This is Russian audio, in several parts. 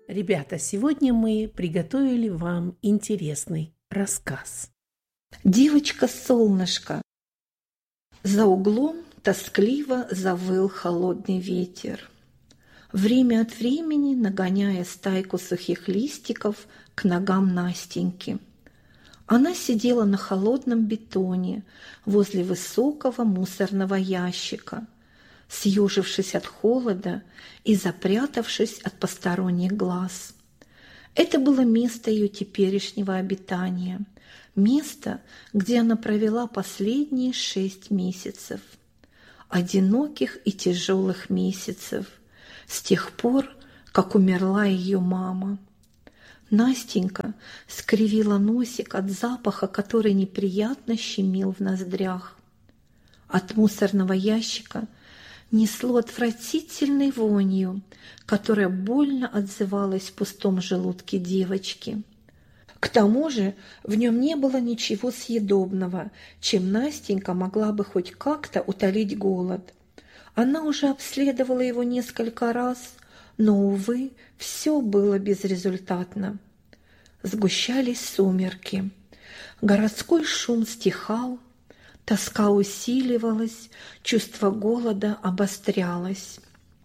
Ребята, сегодня мы приготовили вам интересный рассказ. Девочка-солнышко. За углом тоскливо завыл холодный ветер, время от времени нагоняя стайку сухих листиков к ногам Настеньки. Она сидела на холодном бетоне возле высокого мусорного ящика, съежившись от холода и запрятавшись от посторонних глаз. Это было место ее теперешнего обитания, место, где она провела последние 6 месяцев. Одиноких и тяжелых месяцев, с тех пор, как умерла ее мама. Настенька скривила носик от запаха, который неприятно щемил в ноздрях. От мусорного ящика несло отвратительной вонью, которая больно отзывалась в пустом желудке девочки. К тому же в нем не было ничего съедобного, чем Настенька могла бы хоть как-то утолить голод. Она уже обследовала его несколько раз, но, увы, все было безрезультатно. Сгущались сумерки, городской шум стихал, тоска усиливалась, чувство голода обострялось.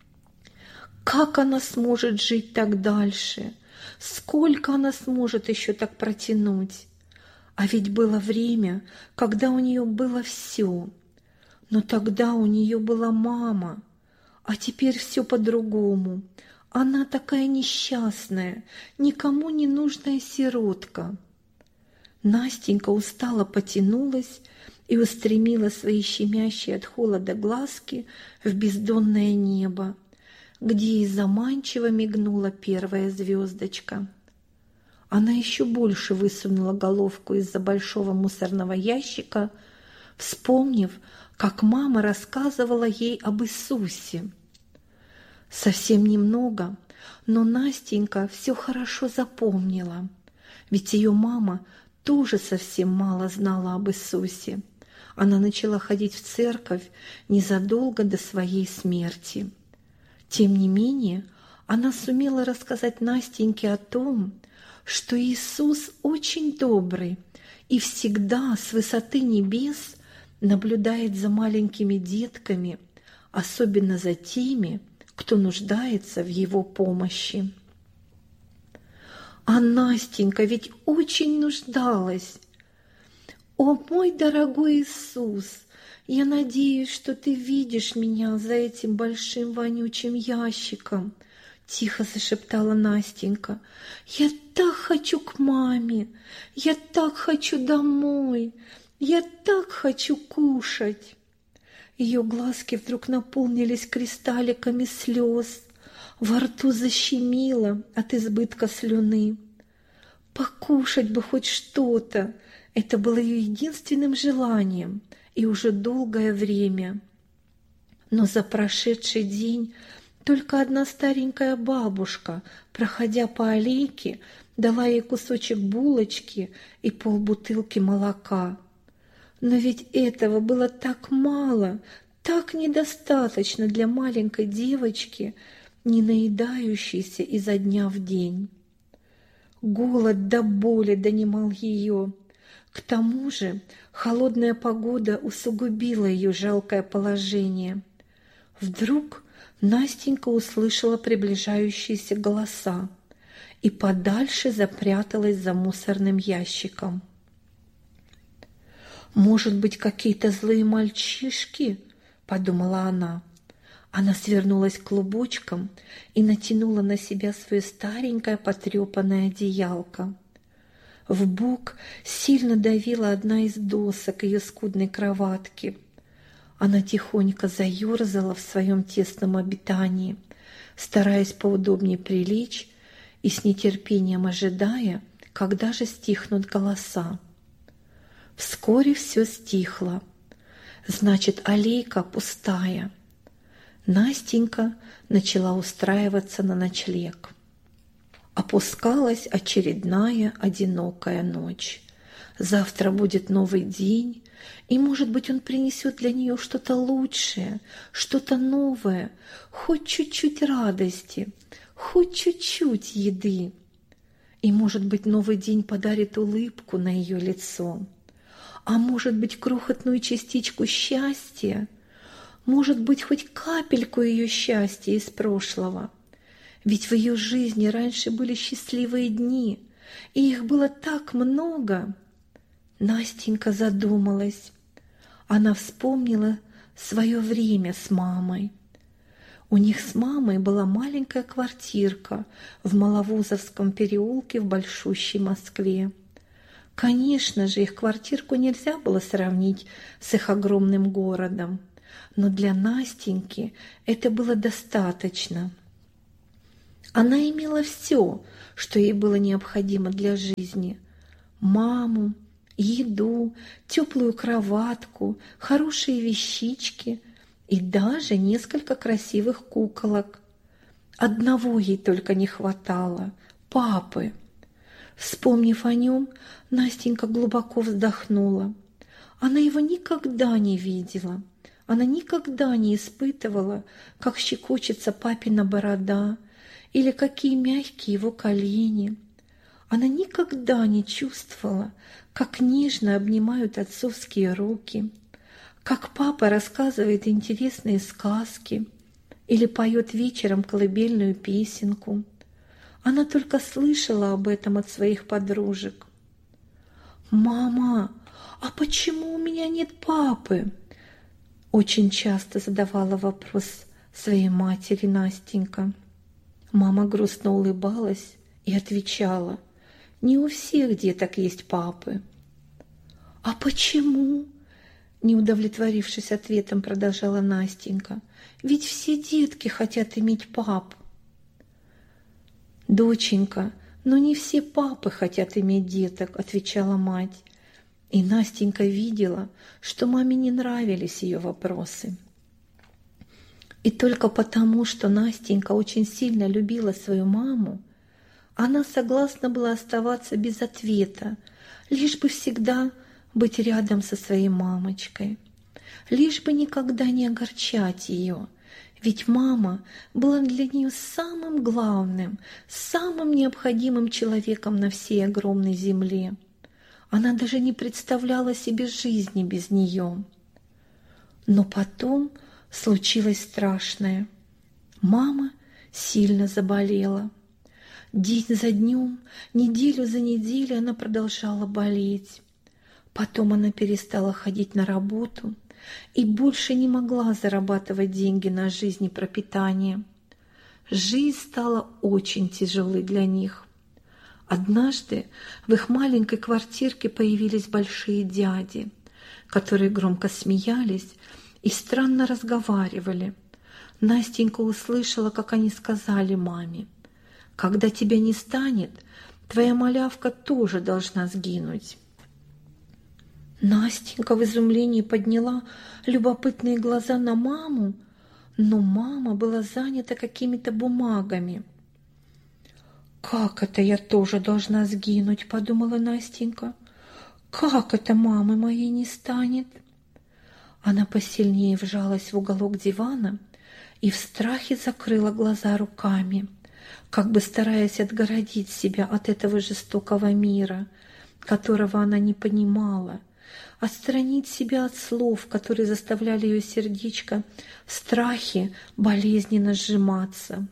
Как она сможет жить так дальше? Сколько она сможет еще так протянуть? А ведь было время, когда у нее было все. Но тогда у нее была мама, а теперь все по-другому. Она такая несчастная, никому не нужная сиротка. Настенька устало потянулась и устремила свои щемящие от холода глазки в бездонное небо, где и заманчиво мигнула первая звездочка. Она еще больше высунула головку из-за большого мусорного ящика, вспомнив, как мама рассказывала ей об Иисусе. Совсем немного, но Настенька все хорошо запомнила, ведь ее мама тоже совсем мало знала об Иисусе. Она начала ходить в церковь незадолго до своей смерти. Тем не менее, она сумела рассказать Настеньке о том, что Иисус очень добрый и всегда с высоты небес наблюдает за маленькими детками, особенно за теми, кто нуждается в его помощи. А Настенька ведь очень нуждалась. «О, мой дорогой Иисус, я надеюсь, что ты видишь меня за этим большим вонючим ящиком», – тихо зашептала Настенька. «Я так хочу к маме, я так хочу домой, я так хочу кушать». Ее глазки вдруг наполнились кристалликами слез, во рту защемило от избытка слюны. Покушать бы хоть что-то. Это было ее единственным желанием и уже долгое время. Но за прошедший день только одна старенькая бабушка, проходя по аллейке, дала ей кусочек булочки и полбутылки молока. Но ведь этого было так мало, так недостаточно для маленькой девочки, не наедающейся изо дня в день. Голод до боли донимал ее. К тому же холодная погода усугубила ее жалкое положение. Вдруг Настенька услышала приближающиеся голоса и подальше запряталась за мусорным ящиком. «Может быть, какие-то злые мальчишки?» – подумала она. Она свернулась клубочком и натянула на себя свое старенькое потрепанное одеялко. В бок сильно давила одна из досок ее скудной кроватки. Она тихонько заерзала в своем тесном обитании, стараясь поудобнее прилечь и с нетерпением ожидая, когда же стихнут голоса. Вскоре все стихло. Значит, аллейка пустая. Настенька начала устраиваться на ночлег. Опускалась очередная одинокая ночь. Завтра будет новый день, и, может быть, он принесет для нее что-то лучшее, что-то новое, хоть чуть-чуть радости, хоть чуть-чуть еды. И, может быть, новый день подарит улыбку на ее лицо, а может быть, крохотную частичку счастья, может быть, хоть капельку ее счастья из прошлого. Ведь в ее жизни раньше были счастливые дни, и их было так много. Настенька задумалась. Она вспомнила свое время с мамой. У них с мамой была маленькая квартирка в Маловозовском переулке в большущей Москве. Конечно же, их квартирку нельзя было сравнить с их огромным городом, но для Настеньки это было достаточно. Она имела все, что ей было необходимо для жизни: маму, еду, теплую кроватку, хорошие вещички и даже несколько красивых куколок. Одного ей только не хватало – папы. Вспомнив о нем, Настенька глубоко вздохнула. Она его никогда не видела. Она никогда не испытывала, как щекочется папина борода или какие мягкие его колени. Она никогда не чувствовала, как нежно обнимают отцовские руки, как папа рассказывает интересные сказки или поет вечером колыбельную песенку. Она только слышала об этом от своих подружек. «Мама, а почему у меня нет папы?» Очень часто задавала вопрос своей матери Настенька. Мама грустно улыбалась и отвечала: «Не у всех деток есть папы». «А почему?» Не удовлетворившись ответом, продолжала Настенька. «Ведь все детки хотят иметь папу». «Доченька, но не все папы хотят иметь деток», — отвечала мать. И Настенька видела, что маме не нравились ее вопросы. И только потому, что Настенька очень сильно любила свою маму, она согласна была оставаться без ответа, лишь бы всегда быть рядом со своей мамочкой, лишь бы никогда не огорчать ее, ведь мама была для нее самым главным, самым необходимым человеком на всей огромной земле. Она даже не представляла себе жизни без нее. Но потом случилось страшное. Мама сильно заболела. День за днем, неделю за неделей она продолжала болеть. Потом она перестала ходить на работу и больше не могла зарабатывать деньги на жизнь и пропитание. Жизнь стала очень тяжелой для них. Однажды в их маленькой квартирке появились большие дяди, которые громко смеялись и странно разговаривали. Настенька услышала, как они сказали маме: «Когда тебя не станет, твоя малявка тоже должна сгинуть». Настенька в изумлении подняла любопытные глаза на маму, но мама была занята какими-то бумагами. «Как это я тоже должна сгинуть?» – подумала Настенька. «Как это мамы моей не станет?» Она посильнее вжалась в уголок дивана и в страхе закрыла глаза руками, как бы стараясь отгородить себя от этого жестокого мира, которого она не понимала, отстранить себя от слов, которые заставляли ее сердечко в страхе болезненно сжиматься.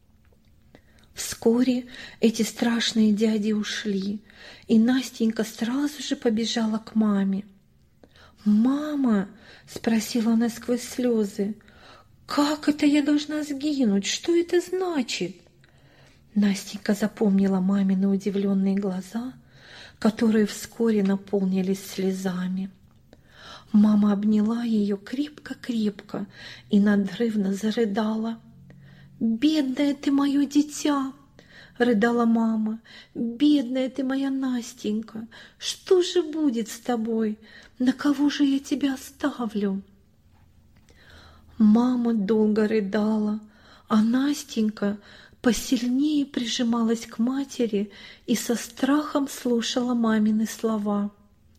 Вскоре эти страшные дяди ушли, и Настенька сразу же побежала к маме. «Мама!» – спросила она сквозь слезы. «Как это я должна сгинуть? Что это значит?» Настенька запомнила мамины удивленные глаза, которые вскоре наполнились слезами. Мама обняла ее крепко-крепко и надрывно зарыдала. «Бедное ты мое дитя!» — рыдала мама. «Бедная ты моя Настенька! Что же будет с тобой? На кого же я тебя оставлю?» Мама долго рыдала, а Настенька посильнее прижималась к матери и со страхом слушала мамины слова.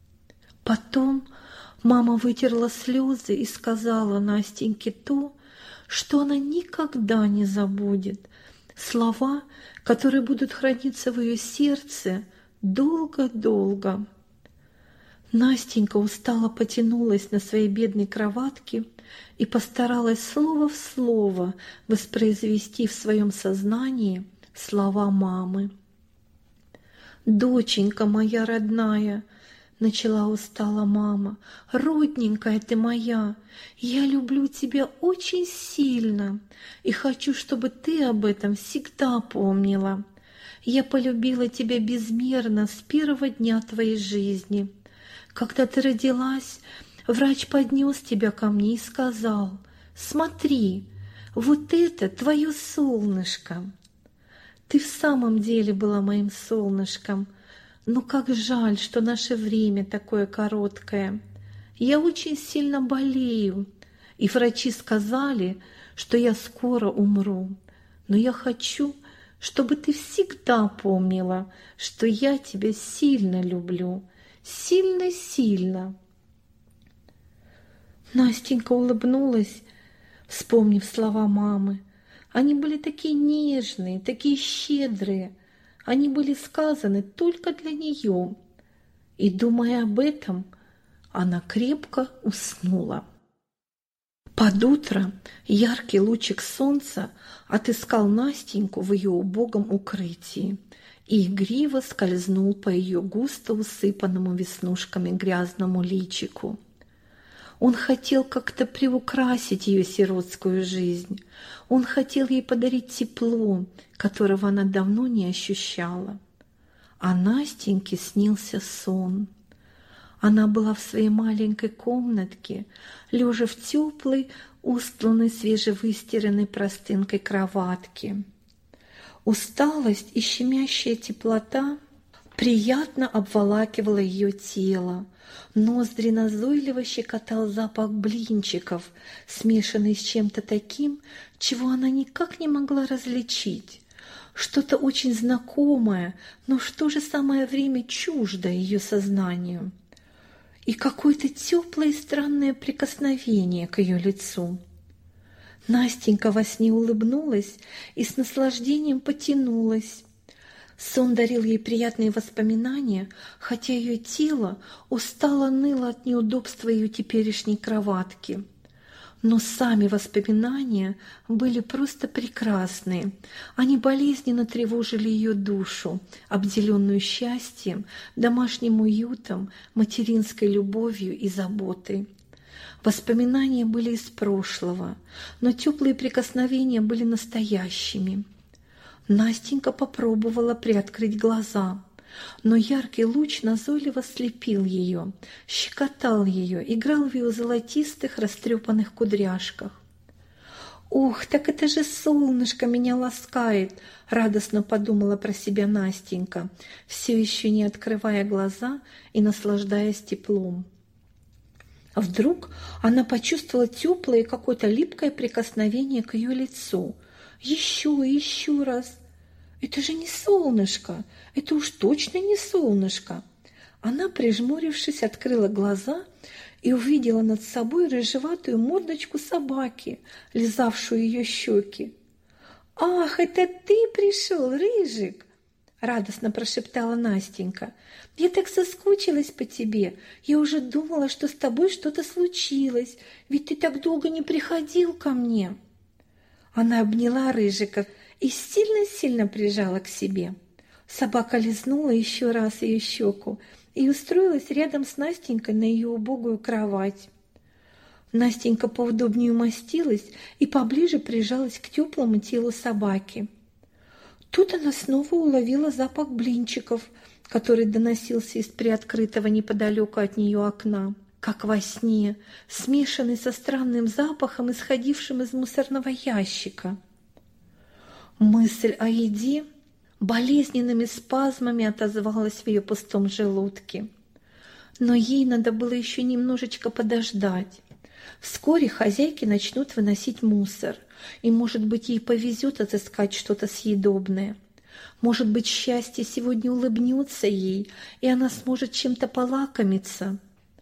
Потом мама вытерла слезы и сказала Настеньке то, что она никогда не забудет. Слова, которые будут храниться в ее сердце долго-долго. Настенька устало потянулась на своей бедной кроватке и постаралась слово в слово воспроизвести в своем сознании слова мамы. «Доченька моя родная», — начала устала мама, — «родненькая ты моя, я люблю тебя очень сильно и хочу, чтобы ты об этом всегда помнила. Я полюбила тебя безмерно с первого дня твоей жизни. Когда ты родилась, врач поднес тебя ко мне и сказал: «Смотри, вот это твое солнышко». Ты в самом деле была моим солнышком, но как жаль, что наше время такое короткое. Я очень сильно болею, и врачи сказали, что я скоро умру. Но я хочу, чтобы ты всегда помнила, что я тебя сильно люблю, сильно-сильно». Настенька улыбнулась, вспомнив слова мамы. Они были такие нежные, такие щедрые. Они были сказаны только для нее. И, думая об этом, она крепко уснула. Под утро яркий лучик солнца отыскал Настеньку в ее убогом укрытии и игриво скользнул по ее густо усыпанному веснушками грязному личику. Он хотел как-то приукрасить ее сиротскую жизнь. Он хотел ей подарить тепло, которого она давно не ощущала. А Настеньке снился сон. Она была в своей маленькой комнатке, лежа в теплой, устланной свежевыстиранной простынкой кроватке. Усталость и щемящая теплота приятно обволакивала ее тело. Ноздри назойливо щекотал запах блинчиков, смешанный с чем-то таким, чего она никак не могла различить. Что-то очень знакомое, но в то же самое время чуждое ее сознанию. И какое-то теплое и странное прикосновение к ее лицу. Настенька во сне улыбнулась и с наслаждением потянулась. Сон дарил ей приятные воспоминания, хотя ее тело устало ныло от неудобства ее теперешней кроватки. Но сами воспоминания были просто прекрасные. Они болезненно тревожили ее душу, обделенную счастьем, домашним уютом, материнской любовью и заботой. Воспоминания были из прошлого, но теплые прикосновения были настоящими. Настенька попробовала приоткрыть глаза, но яркий луч назойливо слепил ее, щекотал ее, играл в ее золотистых растрепанных кудряшках. «Ох, так это же солнышко меня ласкает!» — радостно подумала про себя Настенька, все еще не открывая глаза и наслаждаясь теплом. А вдруг она почувствовала теплое какое-то липкое прикосновение к ее лицу. Еще и еще раз. Это же не солнышко, это уж точно не солнышко. Она, прижмурившись, открыла глаза и увидела над собой рыжеватую мордочку собаки, лизавшую ее щеки. «Ах, это ты пришел, Рыжик!» — радостно прошептала Настенька. «Я так соскучилась по тебе. Я уже думала, что с тобой что-то случилось, ведь ты так долго не приходил ко мне». Она обняла Рыжика и сильно-сильно прижала к себе. Собака лизнула еще раз ее щеку и устроилась рядом с Настенькой на ее убогую кровать. Настенька поудобнее умостилась и поближе прижалась к теплому телу собаки. Тут она снова уловила запах блинчиков, который доносился из приоткрытого неподалеку от нее окна, как во сне, смешанный со странным запахом, исходившим из мусорного ящика. Мысль о еде болезненными спазмами отозвалась в ее пустом желудке. Но ей надо было еще немножечко подождать. Вскоре хозяйки начнут выносить мусор, и, может быть, ей повезет отыскать что-то съедобное. Может быть, счастье сегодня улыбнется ей, и она сможет чем-то полакомиться.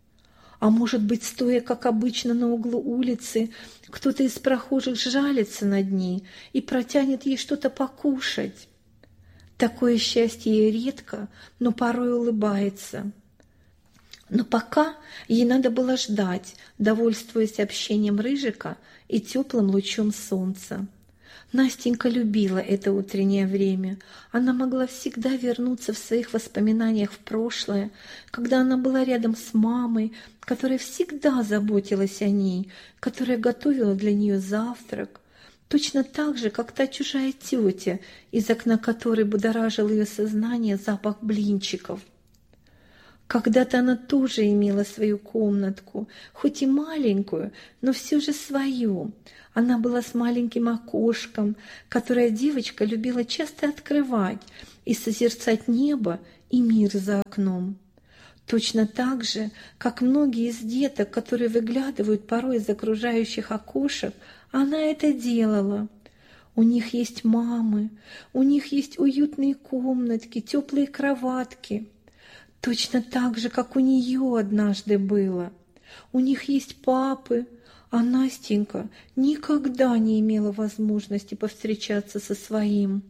А может быть, стоя, как обычно, на углу улицы, кто-то из прохожих жалится над ней и протянет ей что-то покушать. Такое счастье ей редко, но порой улыбается. Но пока ей надо было ждать, довольствуясь общением Рыжика и теплым лучом солнца. Настенька любила это утреннее время. Она могла всегда вернуться в своих воспоминаниях в прошлое, когда она была рядом с мамой, которая всегда заботилась о ней, которая готовила для нее завтрак, точно так же, как та чужая тетя, из окна которой будоражил ее сознание запах блинчиков. Когда-то она тоже имела свою комнатку, хоть и маленькую, но все же свою. Она была с маленьким окошком, которое девочка любила часто открывать и созерцать небо и мир за окном. Точно так же, как многие из деток, которые выглядывают порой из окружающих окошек, она это делала. У них есть мамы, у них есть уютные комнатки, теплые кроватки. Точно так же, как у нее однажды было. У них есть папы, а Настенька никогда не имела возможности повстречаться со своим.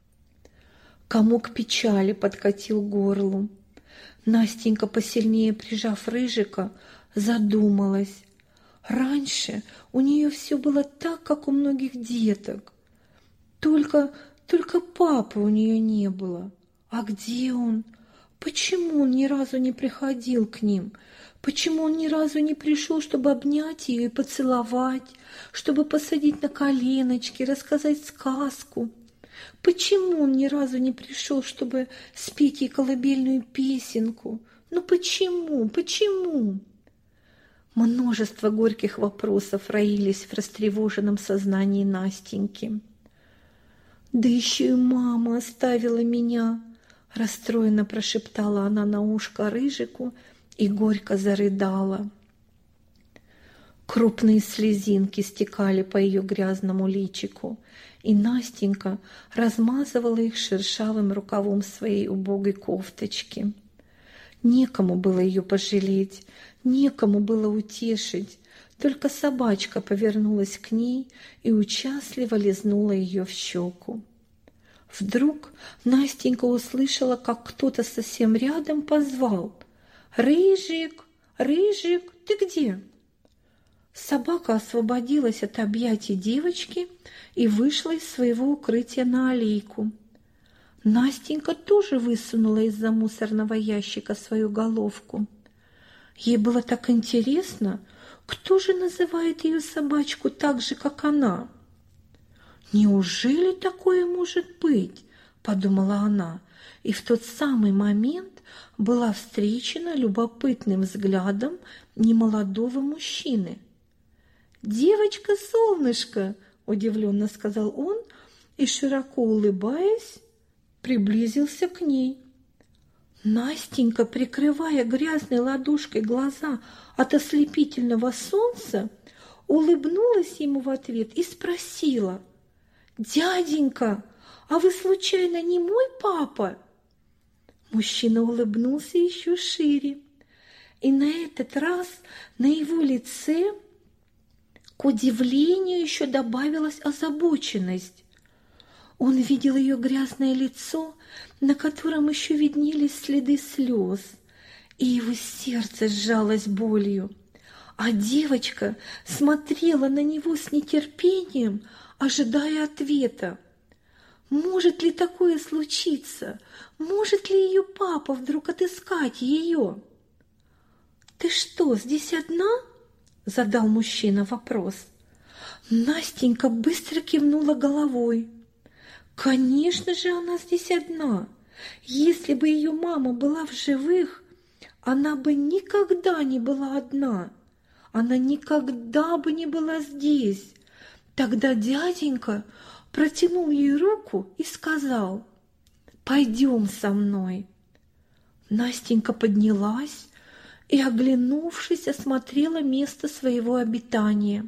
Комок печали подкатил к горлу. Настенька, посильнее прижав Рыжика, задумалась. Раньше у нее все было так, как у многих деток. Только папы у нее не было. А где он? Почему он ни разу не приходил к ним? Почему он ни разу не пришел, чтобы обнять ее и поцеловать, чтобы посадить на коленочки, рассказать сказку? Почему он ни разу не пришел, чтобы спеть ей колыбельную песенку? Ну почему? Почему? Множество горьких вопросов роились в растревоженном сознании Настеньки. «Да еще и мама оставила меня!» Расстроенно прошептала она на ушко Рыжику и горько зарыдала. Крупные слезинки стекали по ее грязному личику, и Настенька размазывала их шершавым рукавом своей убогой кофточки. Некому было ее пожалеть, некому было утешить, только собачка повернулась к ней и участливо лизнула ее в щеку. Вдруг Настенька услышала, как кто-то совсем рядом позвал: «Рыжик, Рыжик, ты где?» Собака освободилась от объятий девочки и вышла из своего укрытия на аллейку. Настенька тоже высунула из-за мусорного ящика свою головку. Ей было так интересно, кто же называет ее собачку так же, как она. «Неужели такое может быть?» – подумала она, и в тот самый момент была встречена любопытным взглядом немолодого мужчины. «Девочка-солнышко!» – удивленно сказал он и, широко улыбаясь, приблизился к ней. Настенька, прикрывая грязной ладошкой глаза от ослепительного солнца, улыбнулась ему в ответ и спросила: «Дяденька, а вы случайно не мой папа?» Мужчина улыбнулся еще шире, и на этот раз на его лице, к удивлению, еще добавилась озабоченность. Он видел ее грязное лицо, на котором еще виднелись следы слез, и его сердце сжалось болью. А девочка смотрела на него с нетерпением, ожидая ответа. Может ли такое случиться? Может ли ее папа вдруг отыскать ее? «Ты что, здесь одна?» – задал мужчина вопрос. Настенька быстро кивнула головой. Конечно же, она здесь одна. Если бы ее мама была в живых, она бы никогда не была одна. Она никогда бы не была здесь. Тогда дяденька протянул ей руку и сказал: «Пойдем со мной». Настенька поднялась и, оглянувшись, осмотрела место своего обитания.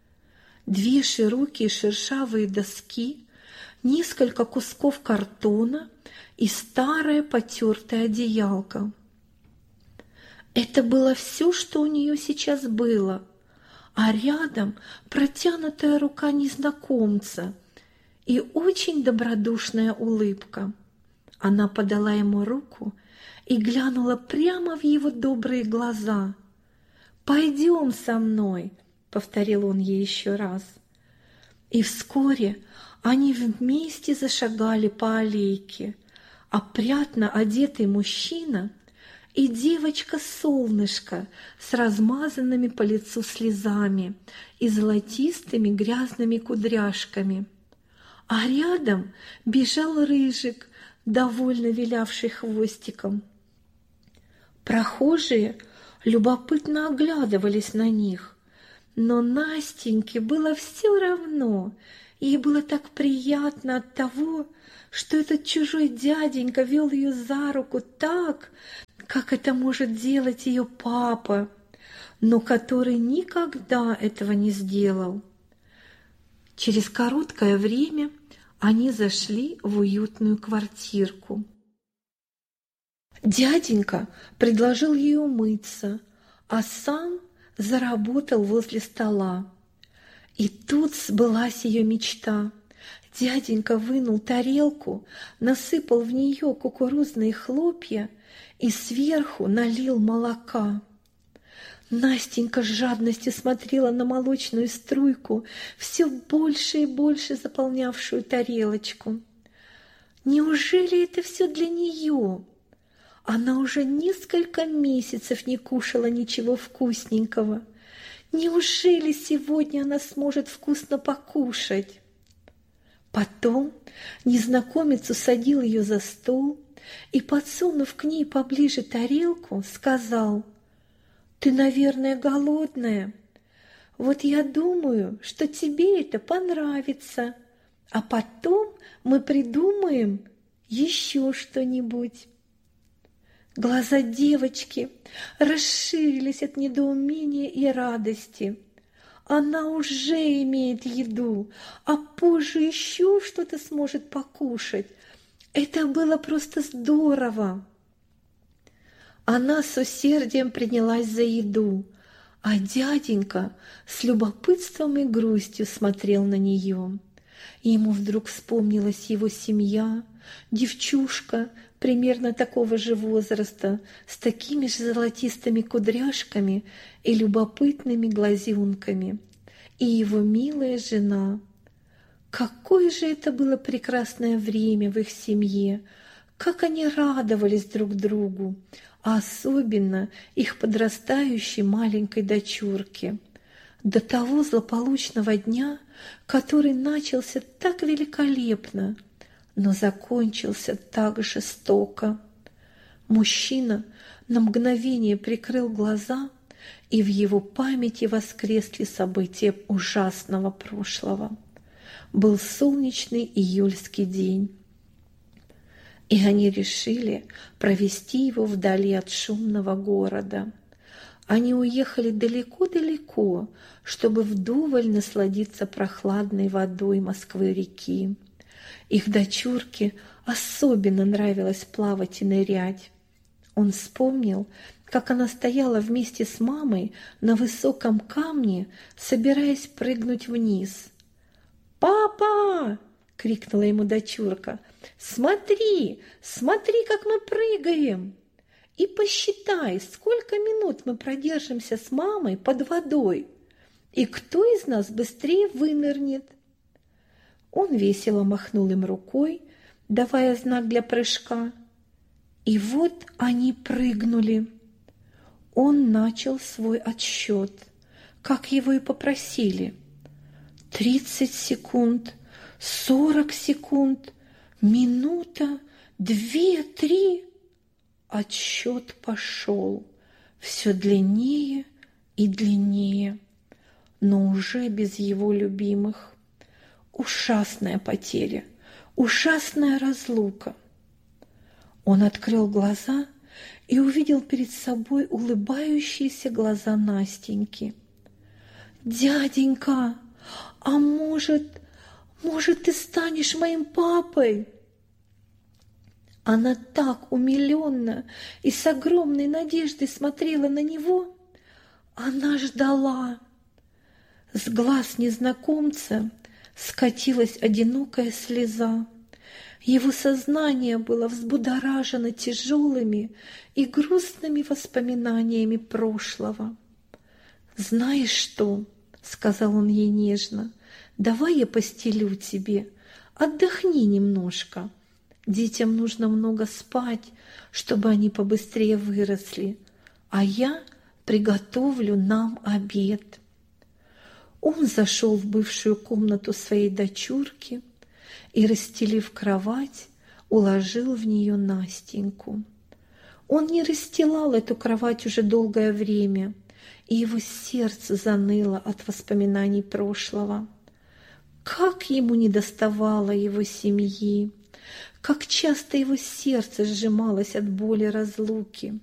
2 широкие шершавые доски, несколько кусков картона и старая потертая одеялка. Это было все, что у нее сейчас было, а рядом протянутая рука незнакомца и очень добродушная улыбка. Она подала ему руку и глянула прямо в его добрые глаза. «Пойдем со мной», — повторил он ей еще раз. И вскоре они вместе зашагали по аллейке. Опрятно одетый мужчина и девочка-солнышко с размазанными по лицу слезами и золотистыми грязными кудряшками. А рядом бежал рыжик, довольно вилявший хвостиком. Прохожие любопытно оглядывались на них, но Настеньке было все равно. Ей было так приятно от того, что этот чужой дяденька вел ее за руку так, как это может делать ее папа, но который никогда этого не сделал. Через короткое время они зашли в уютную квартирку. Дяденька предложил ей умыться, а сам заработал возле стола. И тут сбылась ее мечта. Дяденька вынул тарелку, насыпал в нее кукурузные хлопья и сверху налил молока. Настенька с жадностью смотрела на молочную струйку, все больше и больше заполнявшую тарелочку. Неужели это все для нее? Она уже несколько месяцев не кушала ничего вкусненького. Неужели сегодня она сможет вкусно покушать? Потом незнакомец усадил ее за стол и, подсунув к ней поближе тарелку, сказал: «Ты, наверное, голодная? Вот я думаю, что тебе это понравится, а потом мы придумаем еще что-нибудь». Глаза девочки расширились от недоумения и радости. Она уже имеет еду, а позже еще что-то сможет покушать. Это было просто здорово. Она с усердием принялась за еду, а дяденька с любопытством и грустью смотрел на нее. Ему вдруг вспомнилась его семья, девчушка примерно такого же возраста, с такими же золотистыми кудряшками и любопытными глазенками, и его милая жена. Какое же это было прекрасное время в их семье, как они радовались друг другу, а особенно их подрастающей маленькой дочурке. До того злополучного дня, который начался так великолепно, но закончился так жестоко. Мужчина на мгновение прикрыл глаза, и в его памяти воскресли события ужасного прошлого. Был солнечный июльский день, и они решили провести его вдали от шумного города. Они уехали далеко-далеко, чтобы вдоволь насладиться прохладной водой Москвы-реки. Их дочурке особенно нравилось плавать и нырять. Он вспомнил, как она стояла вместе с мамой на высоком камне, собираясь прыгнуть вниз. «Папа!» — крикнула ему дочурка. «Смотри, смотри, как мы прыгаем! И посчитай, сколько минут мы продержимся с мамой под водой, и кто из нас быстрее вынырнет». Он весело махнул им рукой, давая знак для прыжка. И вот они прыгнули. Он начал свой отсчет, как его и попросили. 30 секунд, 40 секунд, минута, 2, 3. Отсчет пошел все длиннее и длиннее, но уже без его любимых. Ужасная потеря, ужасная разлука. Он открыл глаза и увидел перед собой улыбающиеся глаза Настеньки. «Дяденька, а может, ты станешь моим папой?» Она так умиленно и с огромной надеждой смотрела на него. Она ждала. С глаз незнакомца скатилась одинокая слеза. Его сознание было взбудоражено тяжелыми и грустными воспоминаниями прошлого. «Знаешь что?» — сказал он ей нежно. «Давай я постелю тебе, отдохни немножко. Детям нужно много спать, чтобы они побыстрее выросли, а я приготовлю нам обед». Он зашел в бывшую комнату своей дочурки и, расстелив кровать, уложил в нее Настеньку. Он не расстилал эту кровать уже долгое время, и его сердце заныло от воспоминаний прошлого. Как ему недоставало его семьи, как часто его сердце сжималось от боли разлуки.